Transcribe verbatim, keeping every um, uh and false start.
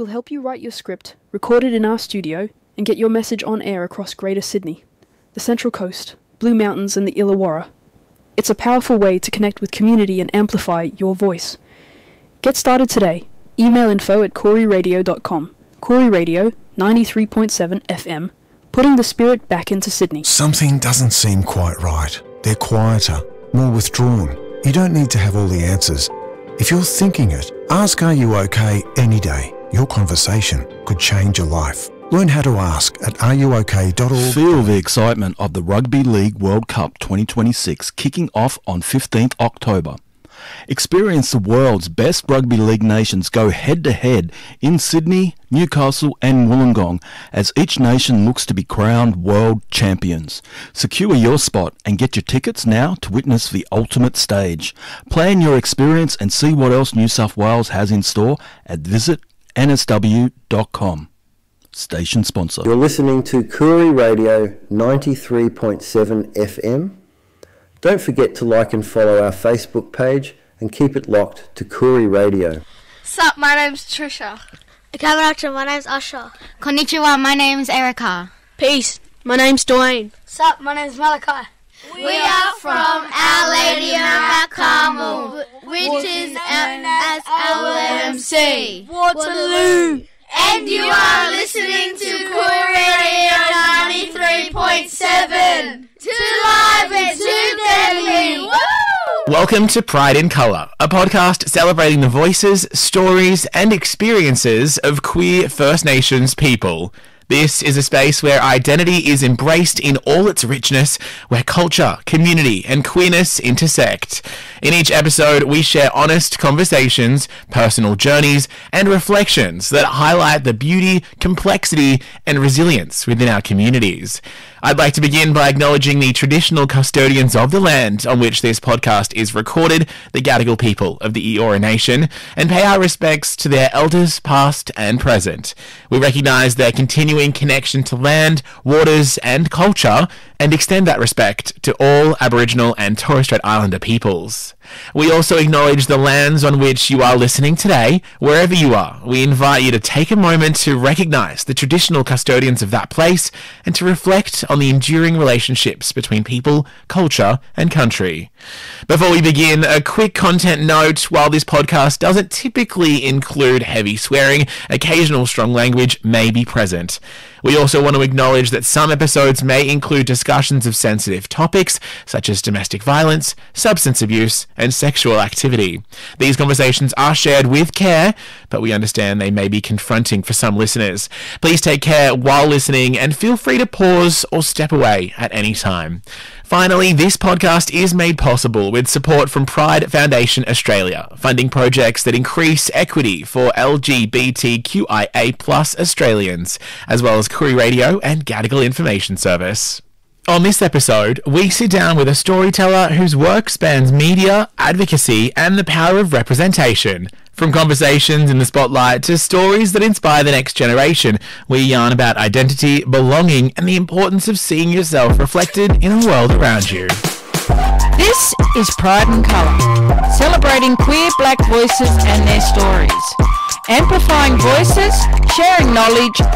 will help you write your script, record it in our studio, and get your message on air across Greater Sydney, the Central Coast, Blue Mountains and the Illawarra. It's a powerful way to connect with community and amplify your voice. Get started today. Email info at Koori Radio dot com. Koori Radio, ninety-three point seven F M, putting the spirit back into Sydney. Something doesn't seem quite right. They're quieter, more withdrawn. You don't need to have all the answers. If you're thinking it, ask Are You OK any day. Your conversation could change your life. Learn how to ask at are you ok dot org. Feel the excitement of the Rugby League World Cup twenty twenty-six kicking off on fifteenth October. Experience the world's best rugby league nations go head-to-head in Sydney, Newcastle and Wollongong as each nation looks to be crowned world champions. Secure your spot and get your tickets now to witness the ultimate stage. Plan your experience and see what else New South Wales has in store at visit n s w dot com. Station sponsor. You're listening to Koori Radio ninety-three point seven F M. Don't forget to like and follow our Facebook page and keep it locked to Koori Radio. Sup, my name's Trisha. Kamaracha, my name's Asha. Konnichiwa, my name's Erica. Peace, my name's Dwayne. Sup, my name's Malachi. We, we are from Our Lady of Mount Carmel, which is known as L M C. Waterloo. And you are listening to Koori Radio ninety-three point seven. Too live and too deadly. Woo! Welcome to Pride in Colour, a podcast celebrating the voices, stories and experiences of queer First Nations people. This is a space where identity is embraced in all its richness, where culture, community and queerness intersect. In each episode, we share honest conversations, personal journeys and reflections that highlight the beauty, complexity and resilience within our communities. I'd like to begin by acknowledging the traditional custodians of the land on which this podcast is recorded, the Gadigal people of the Eora Nation, and pay our respects to their elders past and present. We recognise their continuing connection to land, waters and culture, and extend that respect to all Aboriginal and Torres Strait Islander peoples. We also acknowledge the lands on which you are listening today, wherever you are. We invite you to take a moment to recognise the traditional custodians of that place and to reflect on the enduring relationships between people, culture and country. Before we begin, a quick content note. While this podcast doesn't typically include heavy swearing, occasional strong language may be present. We also want to acknowledge that some episodes may include discussions of sensitive topics such as domestic violence, substance abuse, and sexual activity. These conversations are shared with care, but we understand they may be confronting for some listeners. Please take care while listening and feel free to pause or step away at any time. Finally, this podcast is made possible with support from Pride Foundation Australia, funding projects that increase equity for L G B T Q I A plus Australians, as well as Koori Radio and Gadigal Information Service. On this episode, we sit down with a storyteller whose work spans media, advocacy, and the power of representation. From conversations in the spotlight to stories that inspire the next generation, we yarn about identity, belonging, and the importance of seeing yourself reflected in the world around you. This is Pride in Colour, celebrating queer black voices and their stories. Amplifying voices, sharing knowledge,